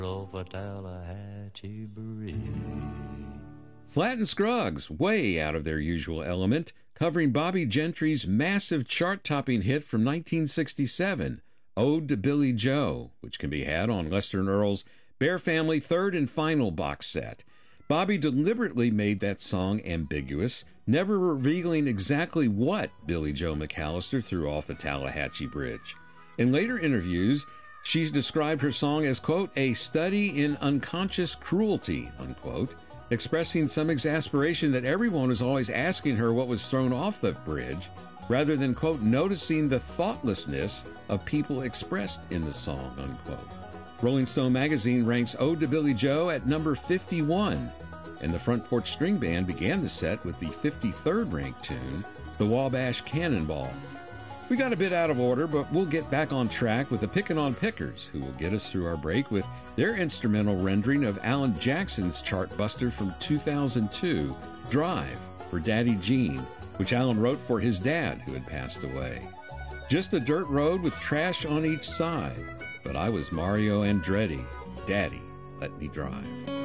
over Tallahatchie Bridge. Flatt and Scruggs, way out of their usual element, covering Bobby Gentry's massive chart-topping hit from 1967, Ode to Billy Joe, which can be had on Lester and Earl's Bear Family third and final box set. Bobby deliberately made that song ambiguous, never revealing exactly what Billy Joe McAllister threw off the Tallahatchie Bridge. In later interviews, she's described her song as, quote, a study in unconscious cruelty, unquote, expressing some exasperation that everyone was always asking her what was thrown off the bridge, rather than, quote, noticing the thoughtlessness of people expressed in the song, unquote. Rolling Stone magazine ranks Ode to Billy Joe at number 51, and the Front Porch String Band began the set with the 53rd ranked tune, The Wabash Cannonball. We got a bit out of order, but we'll get back on track with the Pickin' on Pickers, who will get us through our break with their instrumental rendering of Alan Jackson's chart buster from 2002, Drive, for Daddy Gene, which Alan wrote for his dad, who had passed away. Just a dirt road with trash on each side, but I was Mario Andretti. Daddy, let me drive.